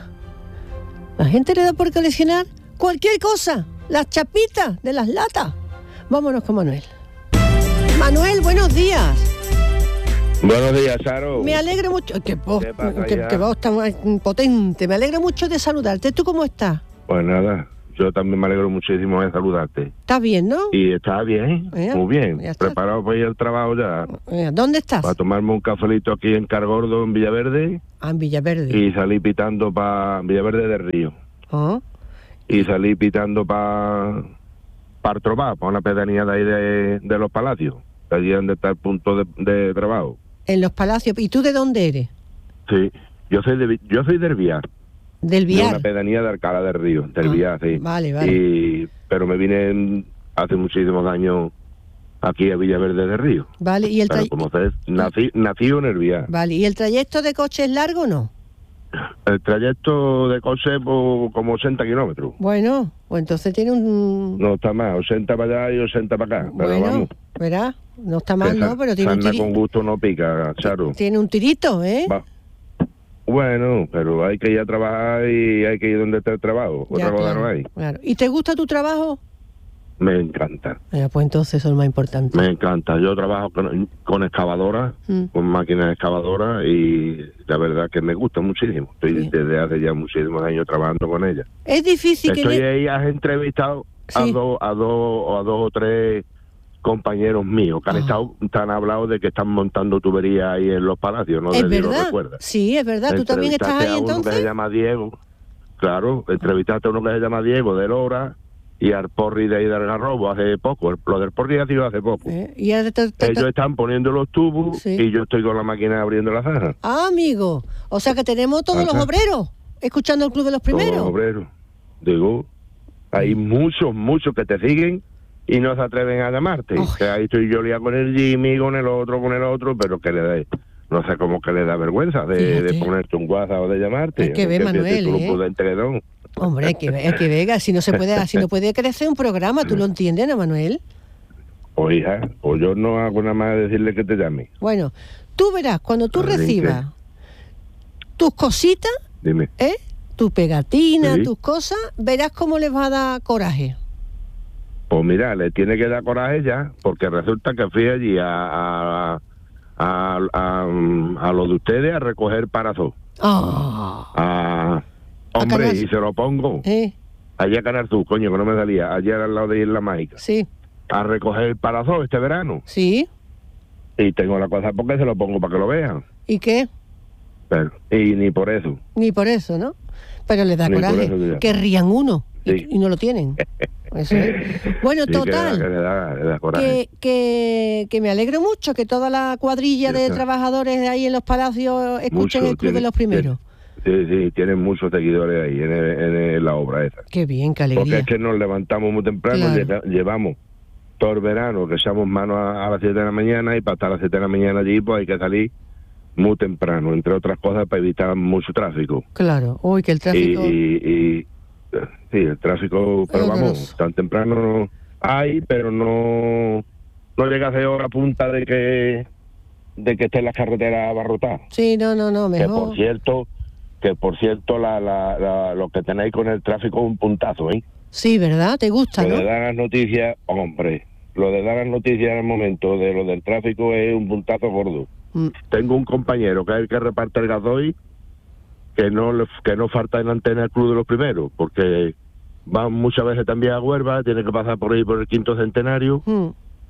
La gente le da por coleccionar cualquier cosa. Las chapitas de las latas. Vámonos con Manuel. Manuel, buenos días. Buenos días, Charo. Me alegro mucho. Qué voz, qué, qué voz tan potente. Me alegro mucho de saludarte. ¿Tú cómo estás? Pues nada, yo también me alegro muchísimo de saludarte. ¿Estás bien, no? Y está bien, ya, muy bien. Preparado para ir al trabajo ya. ¿Dónde estás? Para tomarme un cafelito aquí en Cargordo, en Villaverde. Ah, en Villaverde. Y salí pitando para Villaverde del Río. ¿Ah? Y salí pitando para para Trová, para una pedanía de ahí de, de los Palacios. De allí donde está el punto de, de trabajo. En los Palacios. ¿Y tú de dónde eres? Sí, yo soy de, yo soy del Viar. ¿Del Viar? De una pedanía de Alcalá del Río, del ah, Viar, sí. Vale, vale. Y, pero me vine hace muchísimos años aquí a Villaverde del Río. Vale, y el trayecto... Como sabes, nací, nací en el Viar. Vale, ¿y el trayecto de coche es largo o no? El trayecto de coche por como ochenta kilómetros. Bueno, pues entonces tiene un... No está mal, ochenta para allá y ochenta para acá. Pero bueno, vamos. verá, no está mal, ¿no? Pero tiene un tirito. Con gusto no pica, Charo. Tiene un tirito, ¿eh? Va. Bueno, pero hay que ir a trabajar y hay que ir donde está el trabajo. Ya, Otra cosa claro, no hay. Claro. ¿Y te gusta tu trabajo? Me encanta. Eh, pues entonces eso es lo más importante. Me encanta. Yo trabajo con, con excavadoras, mm. con máquinas excavadoras y la verdad que me gusta muchísimo. Estoy sí. desde hace ya muchísimos años trabajando con ellas. Es difícil Estoy que... ahí, has entrevistado sí. a, dos, a, dos, a dos o tres compañeros míos que han Ah. estado, te han hablado de que están montando tuberías ahí en los palacios, no ¿Es sé si lo verdad? recuerdas. Sí, es verdad. ¿Tú también estás Entrevistaste ahí a uno que entonces? se llama Diego, claro, entrevistaste a uno que se llama Diego de Lora y al Porri de ahí del Algarrobo hace poco, el- lo del Porri ha sido hace poco. Eh, y ahora te- te- Ellos están poniendo los tubos Sí. y yo estoy con la máquina abriendo la zanja. Ah, amigo. O sea que tenemos todos los Ajá. obreros escuchando el Club de los Todos Primeros. los obreros. Digo, hay muchos, muchos que te siguen y no se atreven a llamarte. Que ahí estoy yo liado con el Jimmy, con el otro, con el otro, pero que le da, no sé cómo que le da vergüenza de, de ponerte un WhatsApp o de llamarte. Hay que ver, Aunque Manuel, fíjate tú, ¿eh? pues, de entredón. Hombre, hay que ver, hay que ver, así no se puede, así no puede crecer un programa, ¿tú lo entiendes, no, Manuel? O hija, o yo no hago nada más decirle que te llame. Bueno, tú verás, cuando tú Ay, recibas tus cositas, Dime. ¿eh? Tu pegatina, Sí. tus cosas, verás cómo les va a dar coraje. Pues mira, le tiene que dar coraje ya, porque resulta que fui allí a, a, a, a, a lo de ustedes a recoger parazón. Ah. Ah, hombre, Canal- y se lo pongo. ¿Eh? Allí a Canarzú, coño, que no me salía. Allí al lado de Isla Mágica. Sí. A recoger parazón este verano. Sí. Y tengo la cosa porque se lo pongo para que lo vean. ¿Y qué? Pero, y ni por eso. Ni por eso, ¿no? Pero les da Ni por coraje. eso, ya. Querrían uno y- Sí. y, no lo tienen. Eso es. Bueno, Sí, que le da- total. que le da- le da coraje. Que, que, que me alegro mucho que toda la cuadrilla Ya de está. trabajadores de ahí en los palacios escuchen Mucho, el Club de tiene- los Primeros. Sí, sí, tienen muchos seguidores ahí en, el- en el- la obra esa. Qué bien, qué Porque alegría. es que nos levantamos muy temprano, Claro. lleva- llevamos todo el verano, que echamos mano a, a las siete de la mañana y para estar a las siete de la mañana allí pues hay que salir muy temprano, entre otras cosas para evitar mucho tráfico. Claro, uy, que el Y, tráfico... y, y, eh, sí, el tráfico, pero vamos, horroroso. tan temprano no hay, pero no, no llega a ser hora punta de que de que esté la carretera abarrotada. Sí, no, no, no, Que mejor. por cierto, que por cierto la, la, la- lo que tenéis con el tráfico es un puntazo, ¿eh? Sí, ¿verdad? ¿Te gusta, Lo no? de dar las noticias, hombre, lo de dar las noticias en el momento de lo del tráfico es un puntazo gordo. Mm. Tengo un compañero que es el que reparte el gasoil, que no le- que no falta en la antena del Club de los Primeros, porque va muchas veces también a Huelva, tiene que pasar por ahí por el quinto centenario, Mm.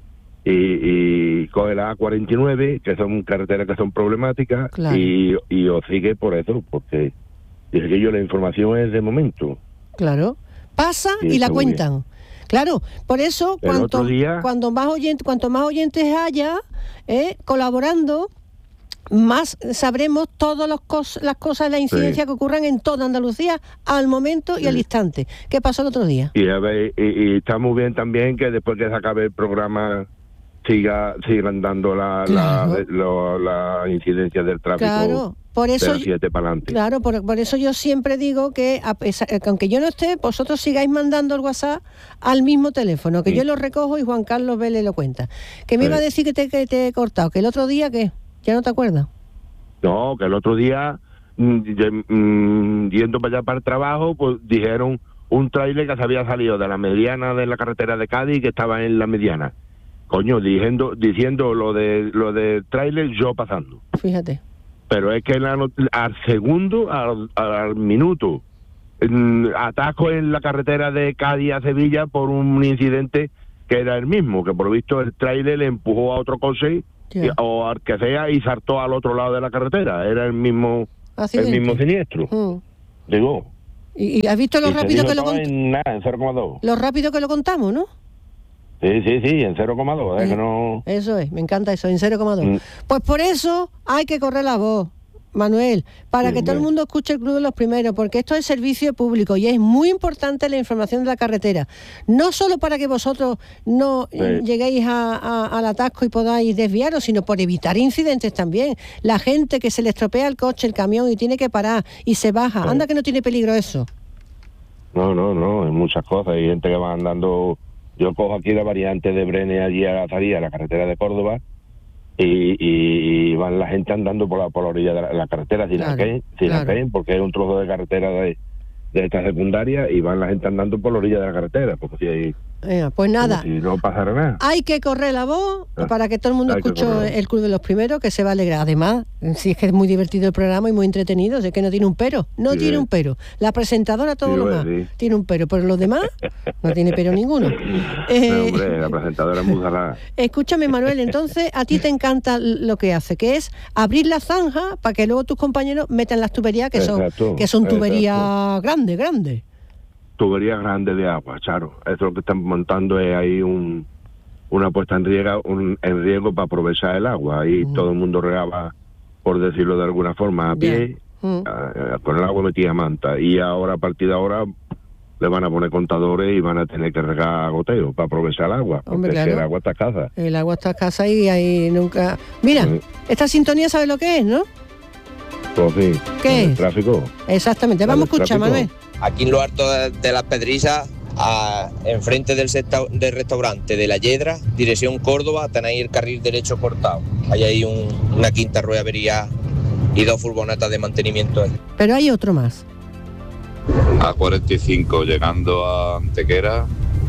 y, y coge la A cuarenta y nueve, que son carreteras que son problemáticas, Claro. y, y os sigue por eso, porque dice que yo la información es de momento. Claro. Pasa Sí, y la está muy bien. cuentan. Claro, por eso El cuanto, otro día- cuando más oyentes, cuanto más oyentes haya eh, colaborando, más sabremos todas las cos- las cosas, las incidencias que ocurran en toda Andalucía al momento y al instante. ¿Qué pasó el otro día? Y, a ver, y, y está muy bien también que después que se acabe el programa siga sigan dando la, Claro. la, lo- la incidencia del tráfico Claro, por eso de las yo- siete para adelante. Claro, por, por eso yo siempre digo que, a pesar- que aunque yo no esté, vosotros sigáis mandando el WhatsApp al mismo teléfono, que Sí. yo lo recojo y Juan Carlos Vélez lo cuenta. Que me Sí. iba a decir que te, que te he cortado, que el otro día, ¿qué? ¿Ya no te acuerdas? No, que el otro día, mm, ye- mm, yendo para allá para el trabajo, pues dijeron un tráiler que se había salido de la mediana de la carretera de Cádiz y que estaba en la mediana. Coño, diciendo, diciendo lo de lo de tráiler, yo pasando. Fíjate. Pero es que la not- al segundo, al, al minuto, mm, ataco en la carretera de Cádiz a Sevilla por un incidente que era el mismo, que por lo visto el tráiler le empujó a otro coche Ya. y- o al que sea y saltó al otro lado de la carretera. Era el mismo, el Accidente. mismo siniestro. Mm. Digo. ¿Y, y has visto lo y se rápido dijo que lo todo cont- en nada, en cero coma dos. lo rápido que lo contamos, ¿no? Sí, sí, sí, en cero coma dos. Es Sí. que no... Eso es, me encanta eso, en cero coma dos. Mm. Pues por eso hay que correr la voz, Manuel, para Sí, que todo el hombre. mundo escuche el Club de los Primeros, porque esto es servicio público y es muy importante la información de la carretera. No solo para que vosotros no Sí. eh, lleguéis a- a- al atasco y podáis desviaros, sino por evitar incidentes también. La gente que se le estropea el coche, el camión y tiene que parar y se baja. Sí. Anda que no tiene peligro eso. No, no, no, hay muchas cosas. Hay gente que va andando. Yo cojo aquí la variante de Brene allí a la Zaría, la carretera de Córdoba, y, y, y van la gente andando por la, por la orilla de la, la carretera sin Claro, la caen, sin la claro. caen, porque es un trozo de carretera de, de esta secundaria, y van la gente andando por la orilla de la carretera, porque si hay Venga, pues nada. Y no pasará nada. Hay que correr la voz para que todo el mundo Hay que escuche correr. el Club de los Primeros, que se va a alegrar. Además, si es que es muy divertido el programa y muy entretenido, es que no tiene un pero. No Sí. tiene un pero. La presentadora, todo Sí, lo lo más, es, sí. tiene un pero. Pero los demás, no tiene pero ninguno. No, Eh, hombre, la presentadora es muy salada. Escúchame, Manuel, entonces a ti te encanta lo que hace, que es abrir la zanja para que luego tus compañeros metan las tuberías, que son, Exacto, que son tuberías exacto. grandes, grandes. Tuberías grandes de agua, Charo. Eso lo que están montando es ahí un, una puesta en riego, un, en riego para aprovechar el agua. Ahí todo el mundo regaba, por decirlo de alguna forma, a pie, Mm. a- a- con el agua metía manta. Y ahora, a partir de ahora, le van a poner contadores y van a tener que regar a goteo para aprovechar el agua. Porque Hombre, es que claro. el agua está escasa. El agua está escasa y ahí nunca... Mira, Sí. esta sintonía ¿sabes lo que es, no? Pues sí. ¿Qué el es? tráfico. Exactamente, vamos a escuchar, Manuel. Aquí en lo alto de, de las Pedrizas, a- enfrente del, secta- del restaurante de La Yedra, dirección Córdoba, tenéis el carril derecho cortado. Hay ahí un- una quinta rueda avería y dos furgonetas de mantenimiento ahí. Pero hay otro más. A cuarenta y cinco llegando a Antequera,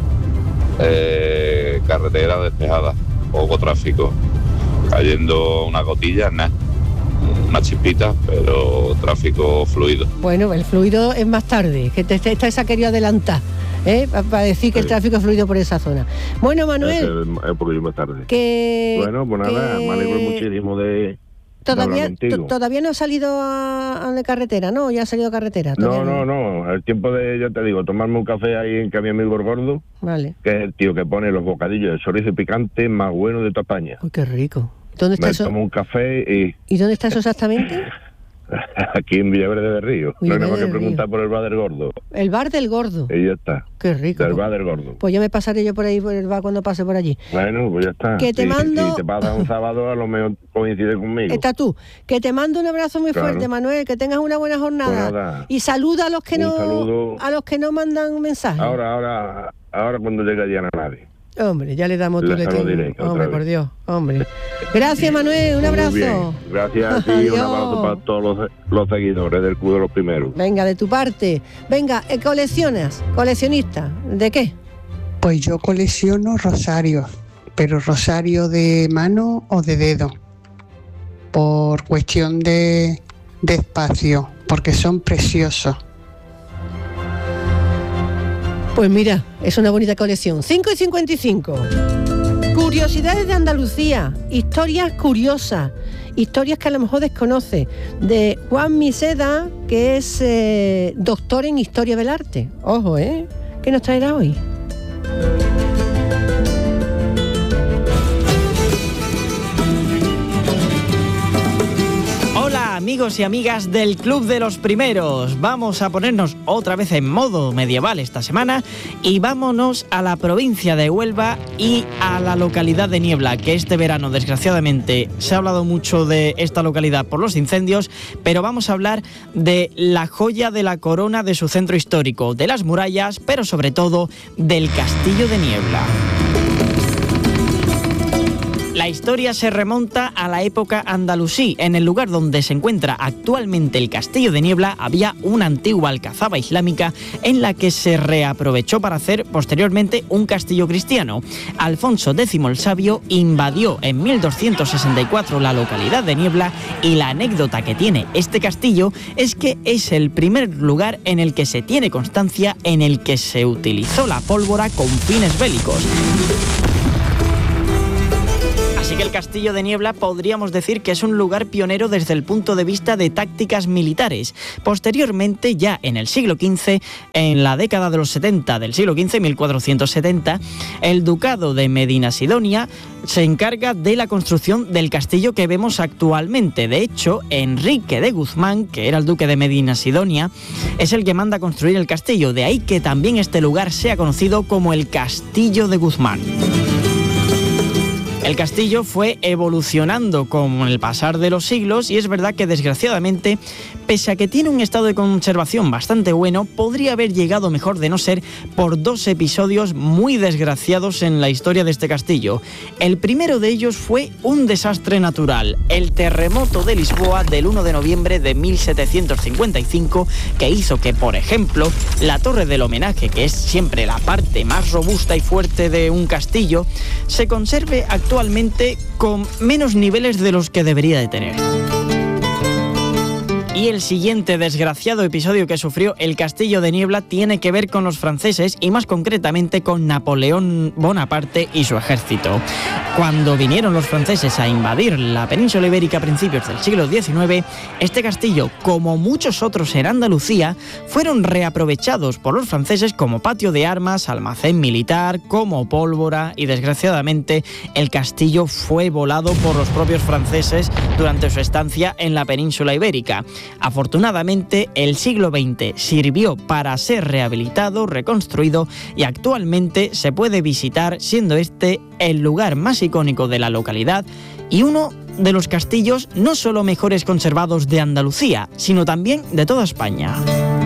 eh, carretera despejada, poco tráfico, cayendo una gotilla, nada, una chispita, pero tráfico fluido. Bueno, el fluido es más tarde, que te, esta se ha querido adelantar, ¿eh? para decir que el Sí. tráfico es fluido por esa zona. Bueno, Manuel, Es, es porque yo más tarde. que... Bueno, pues nada, que me alegro muchísimo de, de Todavía, hablar contigo. to- todavía no ha salido a, a la carretera, ¿no? Ya ha salido a carretera. No, todavía no, no, el tiempo de, ya te digo, tomarme un café ahí en que mi amigo el Gordo, Vale. que es el tío que pone los bocadillos de chorizo y picante más buenos de toda España. Uy, qué rico. ¿Dónde está Me eso? tomo un café y ¿Y dónde está eso exactamente? aquí en Villaverde del Río. No hay nada más que Villaverde del preguntar por el bar del Gordo. El bar del Gordo. Y ya está. Qué rico. Del bar del Gordo. Pues ya me pasaré yo por ahí por el bar cuando pase por allí. Bueno, pues ya está. Que te Si- mando- Si te pasa un sábado, a lo mejor coincide conmigo. Está tú. Que te mando un abrazo muy Claro. fuerte, Manuel. Que tengas una buena jornada. Pues nada. Y saluda a los que Un no saludo. a los que no mandan mensajes. Ahora, ahora, ahora cuando llegue Diana nadie. Hombre, ya le damos tu Les lo diré otra Hombre, vez. por Dios, hombre. Gracias, Manuel. Un Muy abrazo. bien. Gracias a ti, un Adiós. abrazo para todos los, los seguidores del Club de los Primeros. Venga, de tu parte. Venga, eh, coleccionas. Coleccionista. ¿De qué? Pues yo colecciono rosarios, pero rosario de mano o de dedo, por cuestión de, de espacio, porque son preciosos. Pues mira, es una bonita colección. cinco y cincuenta y cinco. Curiosidades de Andalucía. Historias curiosas. Historias que a lo mejor desconoce. De Juan Miseda, que es eh, doctor en Historia del Arte. Ojo, ¿eh? ¿Qué nos traerá hoy? Hola amigos y amigas del Club de los Primeros, vamos a ponernos otra vez en modo medieval esta semana y vámonos a la provincia de Huelva y a la localidad de Niebla, que este verano desgraciadamente se ha hablado mucho de esta localidad por los incendios, pero vamos a hablar de la joya de la corona de su centro histórico, de las murallas, pero sobre todo del Castillo de Niebla. La historia se remonta a la época andalusí. En el lugar donde se encuentra actualmente el Castillo de Niebla había una antigua alcazaba islámica en la que se reaprovechó para hacer posteriormente un castillo cristiano. Alfonso décimo el Sabio invadió en mil doscientos sesenta y cuatro la localidad de Niebla y la anécdota que tiene este castillo es que es el primer lugar en el que se tiene constancia en el que se utilizó la pólvora con fines bélicos. Así que el Castillo de Niebla podríamos decir que es un lugar pionero desde el punto de vista de tácticas militares. Posteriormente, ya en el siglo quince, en la década de los setenta del siglo quince, mil cuatrocientos setenta, el ducado de Medina-Sidonia se encarga de la construcción del castillo que vemos actualmente. De hecho, Enrique de Guzmán, que era el duque de Medina-Sidonia, es el que manda construir el castillo. De ahí que también este lugar sea conocido como el Castillo de Guzmán. El castillo fue evolucionando con el pasar de los siglos y es verdad que desgraciadamente, pese a que tiene un estado de conservación bastante bueno, podría haber llegado mejor de no ser por dos episodios muy desgraciados en la historia de este castillo. El primero de ellos fue un desastre natural, el terremoto de Lisboa del uno de noviembre de mil setecientos cincuenta y cinco, que hizo que, por ejemplo, la torre del homenaje, que es siempre la parte más robusta y fuerte de un castillo, se conserve actualmente con menos niveles de los que debería de tener. Y el siguiente desgraciado episodio que sufrió el Castillo de Niebla tiene que ver con los franceses y más concretamente con Napoleón Bonaparte y su ejército. Cuando vinieron los franceses a invadir la península ibérica a principios del siglo diecinueve, este castillo, como muchos otros en Andalucía, fueron reaprovechados por los franceses como patio de armas, almacén militar, como pólvora y desgraciadamente el castillo fue volado por los propios franceses durante su estancia en la península ibérica. Afortunadamente, el siglo veinte sirvió para ser rehabilitado, reconstruido y actualmente se puede visitar, siendo este el lugar más icónico de la localidad y uno de los castillos no solo mejores conservados de Andalucía, sino también de toda España.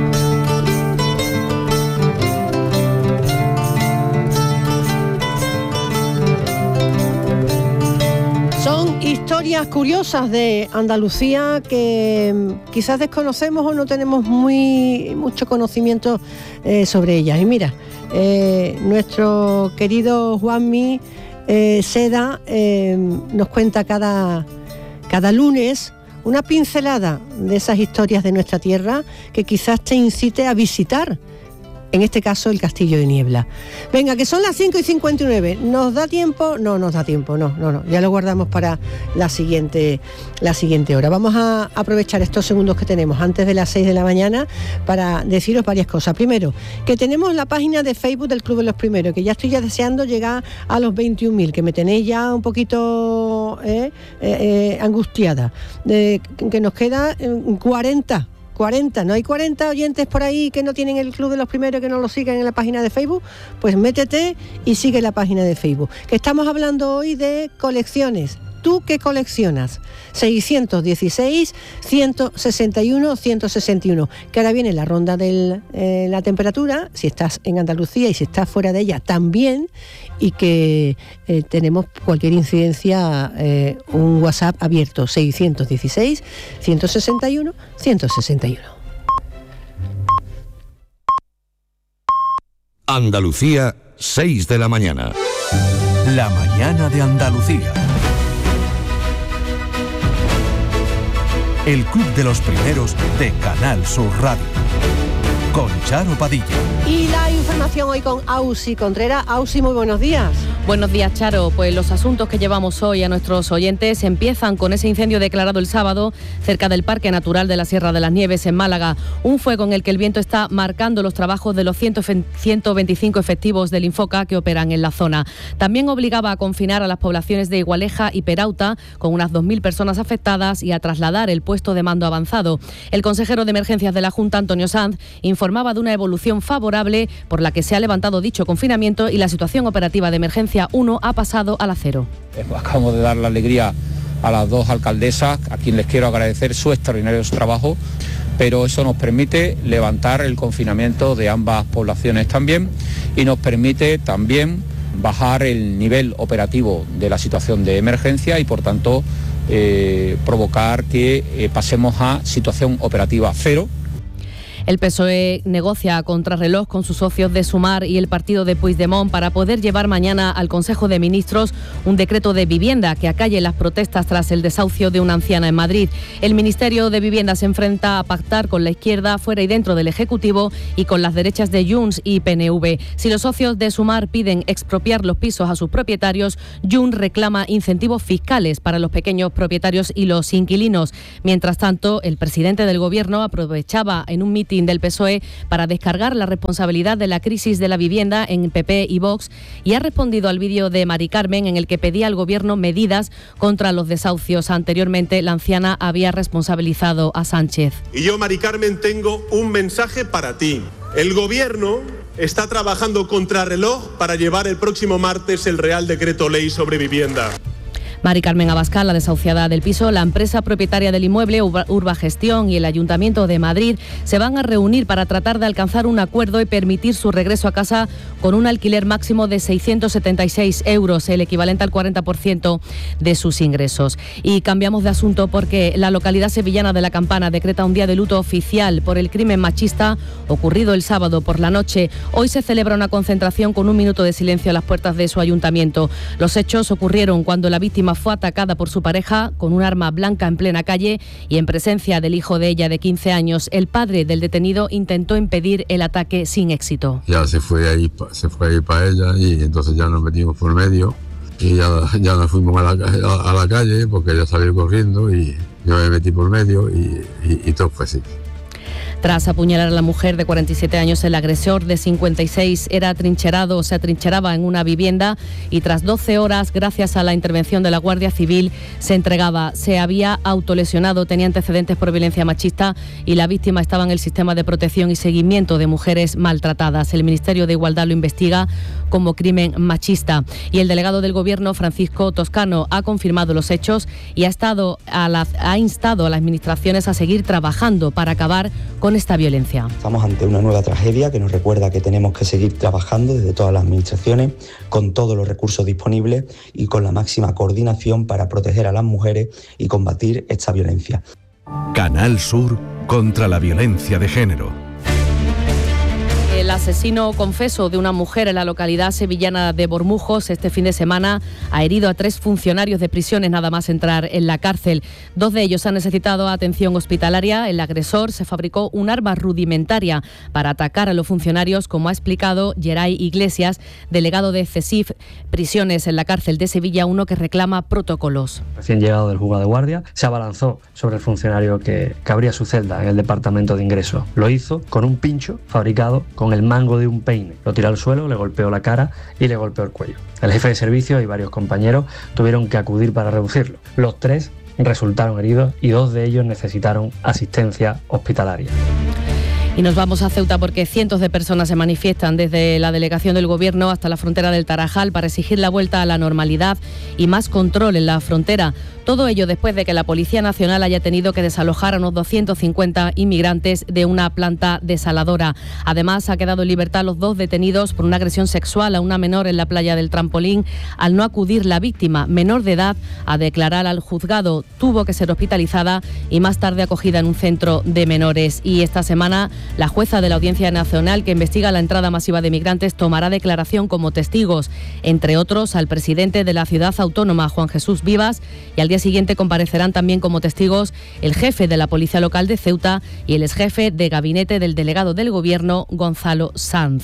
Son historias curiosas de Andalucía que quizás desconocemos o no tenemos muy mucho conocimiento eh, sobre ellas. Y mira, eh, nuestro querido Juanmi eh, Seda eh, nos cuenta cada, cada lunes una pincelada de esas historias de nuestra tierra que quizás te incite a visitar, en este caso, el Castillo de Niebla. Venga, que son las cinco y cincuenta y nueve. ¿Nos da tiempo? No, nos da tiempo, no, no, no. Ya lo guardamos para la siguiente, la siguiente hora. Vamos a aprovechar estos segundos que tenemos antes de las seis de la mañana para deciros varias cosas. Primero, que tenemos la página de Facebook del Club de los Primeros, que ya estoy ya deseando llegar a los veintiún mil, que me tenéis ya un poquito eh, eh, eh, angustiada. Eh, que nos queda cuarenta. cuarenta, ¿no hay cuarenta oyentes por ahí que no tienen el Club de los Primeros, que no lo siguen en la página de Facebook? Pues métete y sigue la página de Facebook. Que estamos hablando hoy de colecciones. ¿Tú qué coleccionas? seiscientos dieciséis, ciento sesenta y uno, ciento sesenta y uno. Que ahora viene la ronda de eh, la temperatura, si estás en Andalucía y si estás fuera de ella también, y que eh, tenemos cualquier incidencia, eh, un WhatsApp abierto, seiscientos dieciséis, ciento sesenta y uno, ciento sesenta y uno. Andalucía, seis de la mañana. La mañana de Andalucía. El Club de los Primeros de Canal Sur Radio. Con Charo Padilla. Y la información hoy con Ausi Contreras. Ausi, muy buenos días. Buenos días, Charo. Pues los asuntos que llevamos hoy a nuestros oyentes empiezan con ese incendio declarado el sábado cerca del Parque Natural de la Sierra de las Nieves en Málaga. Un fuego en el que el viento está marcando los trabajos de los ciento veinticinco efectivos del Infoca que operan en la zona. También obligaba a confinar a las poblaciones de Igualeja y Perauta, con unas dos mil personas afectadas, y a trasladar el puesto de mando avanzado. El consejero de Emergencias de la Junta, Antonio Sanz, informaba de una evolución favorable por la que se ha levantado dicho confinamiento y la situación operativa de emergencia uno ha pasado a la cero. Acabamos de dar la alegría a las dos alcaldesas, a quien les quiero agradecer su extraordinario trabajo, pero eso nos permite levantar el confinamiento de ambas poblaciones también y nos permite también bajar el nivel operativo de la situación de emergencia y por tanto eh, provocar que eh, pasemos a situación operativa cero. El P S O E negocia a contrarreloj con sus socios de Sumar y el partido de Puigdemont para poder llevar mañana al Consejo de Ministros un decreto de vivienda que acalle las protestas tras el desahucio de una anciana en Madrid. El Ministerio de Vivienda se enfrenta a pactar con la izquierda fuera y dentro del Ejecutivo y con las derechas de Junts y P N V. Si los socios de Sumar piden expropiar los pisos a sus propietarios, Junts reclama incentivos fiscales para los pequeños propietarios y los inquilinos. Mientras tanto, el presidente del Gobierno aprovechaba en un mitin del P S O E para descargar la responsabilidad de la crisis de la vivienda en P P y Vox y ha respondido al vídeo de Mari Carmen en el que pedía al Gobierno medidas contra los desahucios. Anteriormente, la anciana había responsabilizado a Sánchez. Y yo, Mari Carmen, tengo un mensaje para ti. El Gobierno está trabajando contrarreloj para llevar el próximo martes el Real Decreto Ley sobre vivienda. Mari Carmen Abascal, la desahuciada del piso, la empresa propietaria del inmueble, Urba Gestión, y el Ayuntamiento de Madrid se van a reunir para tratar de alcanzar un acuerdo y permitir su regreso a casa con un alquiler máximo de seiscientos setenta y seis euros, el equivalente al cuarenta por ciento de sus ingresos. Y cambiamos de asunto porque la localidad sevillana de La Campana decreta un día de luto oficial por el crimen machista ocurrido el sábado por la noche. Hoy se celebra una concentración con un minuto de silencio a las puertas de su ayuntamiento. Los hechos ocurrieron cuando la víctima fue atacada por su pareja con un arma blanca en plena calle y en presencia del hijo de ella de quince años. El padre del detenido intentó impedir el ataque sin éxito. Ya se fue ahí, se fue ahí para ella y entonces ya nos metimos por medio y ya, ya nos fuimos a la, a, a la calle porque ella salió corriendo y yo me metí por medio y, y, y todo fue así. Tras apuñalar a la mujer de cuarenta y siete años, el agresor de cincuenta y seis era atrincherado, se atrincheraba en una vivienda y tras doce horas, gracias a la intervención de la Guardia Civil, se entregaba. Se había autolesionado, tenía antecedentes por violencia machista y la víctima estaba en el sistema de protección y seguimiento de mujeres maltratadas. El Ministerio de Igualdad lo investiga como crimen machista. Y el delegado del Gobierno, Francisco Toscano, ha confirmado los hechos y ha, estado a la, ha instado a las administraciones a seguir trabajando para acabar con esta violencia. Estamos ante una nueva tragedia que nos recuerda que tenemos que seguir trabajando desde todas las administraciones con todos los recursos disponibles y con la máxima coordinación para proteger a las mujeres y combatir esta violencia. Canal Sur contra la violencia de género. El asesino confeso de una mujer en la localidad sevillana de Bormujos este fin de semana ha herido a tres funcionarios de prisiones nada más entrar en la cárcel. Dos de ellos han necesitado atención hospitalaria. El agresor se fabricó un arma rudimentaria para atacar a los funcionarios, como ha explicado Geray Iglesias, delegado de CESIF Prisiones en la cárcel de Sevilla, uno que reclama protocolos. Recién llegado del juzgado de guardia, se abalanzó sobre el funcionario que, que abría su celda en el departamento de ingreso. Lo hizo con un pincho fabricado con el mango de un peine. Lo tiró al suelo, le golpeó la cara y le golpeó el cuello. El jefe de servicio y varios compañeros tuvieron que acudir para reducirlo. Los tres resultaron heridos y dos de ellos necesitaron asistencia hospitalaria. Y nos vamos a Ceuta porque cientos de personas se manifiestan desde la delegación del Gobierno hasta la frontera del Tarajal para exigir la vuelta a la normalidad y más control en la frontera. Todo ello después de que la Policía Nacional haya tenido que desalojar a unos doscientos cincuenta inmigrantes de una planta desaladora. Además, ha quedado en libertad los dos detenidos por una agresión sexual a una menor en la playa del Trampolín al no acudir la víctima, menor de edad, a declarar al juzgado. Tuvo que ser hospitalizada y más tarde acogida en un centro de menores. Y esta semana la jueza de la Audiencia Nacional que investiga la entrada masiva de migrantes tomará declaración como testigos, entre otros al presidente de la ciudad autónoma, Juan Jesús Vivas, y al día siguiente comparecerán también como testigos el jefe de la Policía Local de Ceuta y el exjefe de gabinete del delegado del Gobierno, Gonzalo Sanz.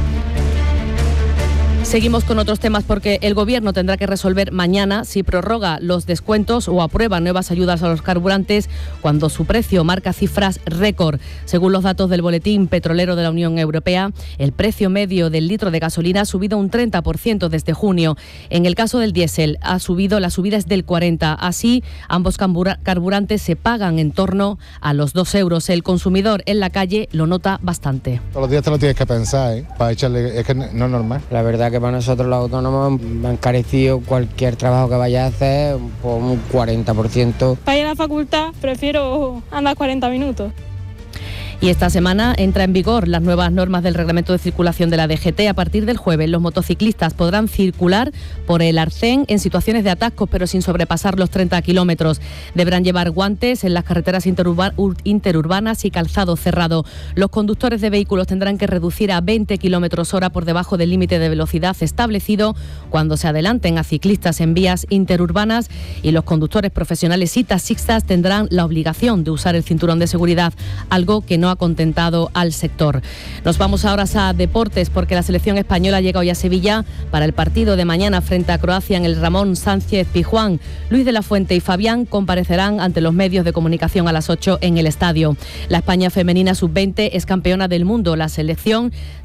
Seguimos con otros temas porque el Gobierno tendrá que resolver mañana si prorroga los descuentos o aprueba nuevas ayudas a los carburantes cuando su precio marca cifras récord. Según los datos del Boletín Petrolero de la Unión Europea, el precio medio del litro de gasolina ha subido un treinta por ciento desde junio. En el caso del diésel, ha subido, la subida es del cuarenta por ciento. Así, ambos carburantes se pagan en torno a los dos euros. El consumidor en la calle lo nota bastante. Todos los días te lo tienes que pensar, ¿eh? Para echarle, es que no es normal. La verdad que para nosotros los autónomos me ha encarecido cualquier trabajo que vaya a hacer por un cuarenta por ciento. Para ir a la facultad prefiero andar cuarenta minutos. Y esta semana entra en vigor las nuevas normas del reglamento de circulación de la D G T. A partir del jueves, los motociclistas podrán circular por el arcén en situaciones de atascos, pero sin sobrepasar los treinta kilómetros. Deberán llevar guantes en las carreteras interurba- interurbanas y calzado cerrado. Los conductores de vehículos tendrán que reducir a veinte kilómetros hora por debajo del límite de velocidad establecido cuando se adelanten a ciclistas en vías interurbanas, y los conductores profesionales y taxistas tendrán la obligación de usar el cinturón de seguridad, algo que no ha contentado al sector. Nos vamos ahora a deportes porque la selección española llega hoy a Sevilla para el partido de mañana frente a Croacia en el Ramón Sánchez Pizjuán. Luis de la Fuente y Fabián comparecerán ante los medios de comunicación a las ocho en el estadio. La España femenina sub veinte es campeona del mundo. La selección